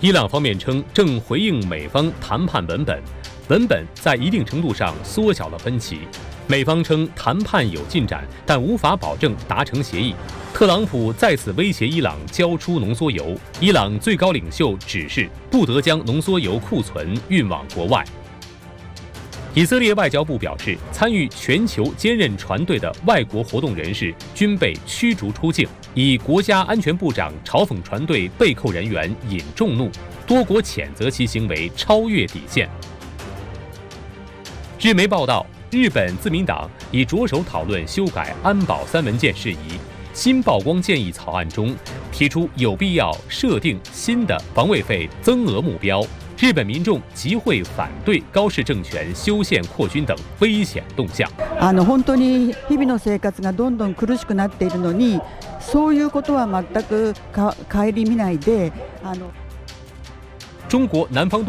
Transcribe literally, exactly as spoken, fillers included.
伊朗方面称正回应美方谈判文本，文本在一定程度上缩小了分歧。美方称谈判有进展，但无法保证达成协议。特朗普再次威胁伊朗交出浓缩油，伊朗最高领袖指示不得将浓缩油库存运往国外。以色列外交部表示，参与全球坚韧船队的外国活动人士均被驱逐出境，以国家安全部长嘲讽船队被扣人员引众怒，多国谴责其行为超越底线。日媒报道，日本自民党已着手讨论修改安保三文件事宜。新曝光建议草案中提出有必要设定新的防卫费增额目标。日本民众集会反对高市政权修宪扩军等危险动向。 あの本当に日々の生活がどんどん苦しくなっているのに、そういうことは全く顧みないで、あの。 中国南方都